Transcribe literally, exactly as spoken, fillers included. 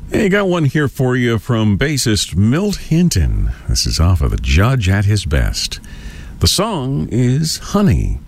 Hey, got one here for you from bassist Milt Hinton. This is off of The Judge at His Best. The song is Honey.